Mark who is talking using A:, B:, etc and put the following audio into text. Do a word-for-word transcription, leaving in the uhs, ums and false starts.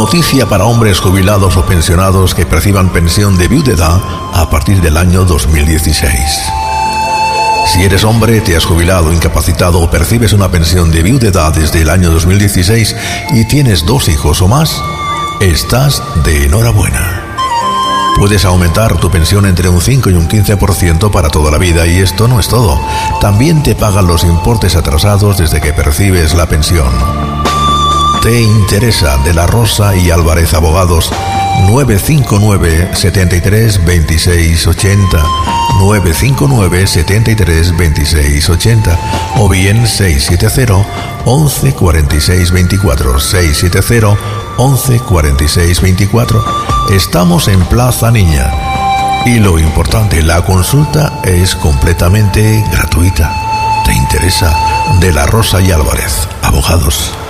A: noticia para hombres jubilados o pensionados que perciban pensión de viudedad a partir del año dos mil dieciséis. Si eres hombre, te has jubilado, incapacitado o percibes una pensión de viudedad desde el año dos mil dieciséis y tienes dos hijos o más, estás de enhorabuena. Puedes aumentar tu pensión entre un cinco y un quince por ciento para toda la vida, y esto no es todo. También te pagan los importes atrasados desde que percibes la pensión. ¿Te interesa? De la Rosa y Álvarez Abogados, nueve cinco nueve, setenta y tres, veintiséis ochenta, nueve cinco nueve, setenta y tres, veintiséis ochenta, o bien seis siete cero, once, cuarenta y seis veinticuatro, seis siete cero, once, cuarenta y seis veinticuatro. Estamos en Plaza Niña. Y lo importante, la consulta es completamente gratuita. ¿Te interesa? De la Rosa y Álvarez Abogados.